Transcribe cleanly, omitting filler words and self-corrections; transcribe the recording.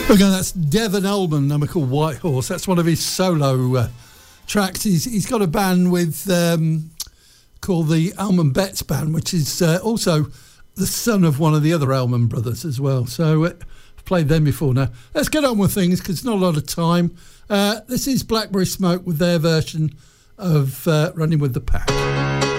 Okay, that's Devon Ullman, number called White Horse. That's one of his solo tracks. He's got a band with called the Allman Betts Band, which is also the son of one of the other Allman brothers as well. So I've played them before now. Let's get on with things because not a lot of time. This is Blackberry Smoke with their version of Running with the Pack.